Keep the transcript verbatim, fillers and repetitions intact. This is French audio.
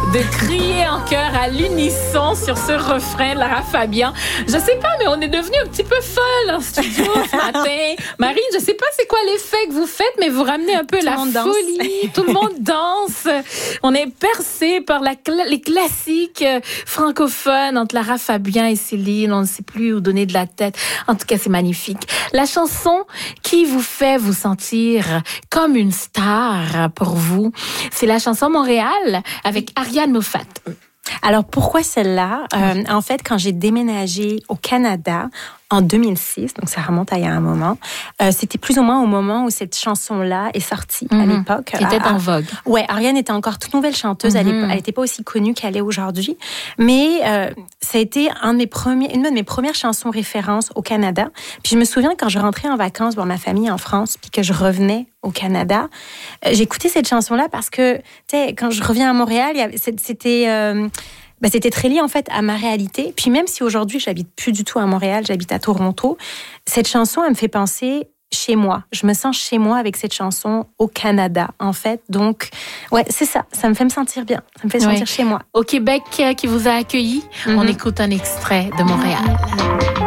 de crier en chœur à l'unisson sur ce refrain de Lara Fabian. Je sais pas, mais on est devenu un petit peu folle en studio ce matin. Marie, je sais pas c'est quoi l'effet que vous faites, mais vous ramenez un peu Tout la folie. Tout le monde danse. On est percé par la cl- les classiques francophones entre Lara Fabian et Céline. On ne sait plus où donner de la tête. En tout cas, c'est magnifique. La chanson qui vous fait vous sentir comme une star pour vous, c'est la chanson Montréal avec Ariane Moffat. Alors, pourquoi celle-là? Euh, en fait, quand j'ai déménagé au Canada en deux mille six, donc ça remonte à il y a un moment, euh, c'était plus ou moins au moment où cette chanson-là est sortie mm-hmm. à l'époque. Elle était en vogue. Ouais, Ariane était encore toute nouvelle chanteuse. Mm-hmm. Elle n'était pas aussi connue qu'elle est aujourd'hui. Mais euh, ça a été un de mes premiers, une de mes premières chansons références au Canada. Puis je me souviens quand je rentrais en vacances voir ma famille en France, puis que je revenais au Canada, euh, j'écoutais cette chanson-là parce que, tu sais, quand je reviens à Montréal, il y avait, c'était... Euh, Ben, c'était très lié en fait à ma réalité. Puis même si aujourd'hui j'habite plus du tout à Montréal, j'habite à Toronto, cette chanson elle me fait penser chez moi. Je me sens chez moi avec cette chanson au Canada en fait. Donc ouais, c'est ça. Ça me fait me sentir bien. Ça me fait sentir ouais. chez moi. Au Québec qui vous a accueilli, mm-hmm. on écoute un extrait de Montréal.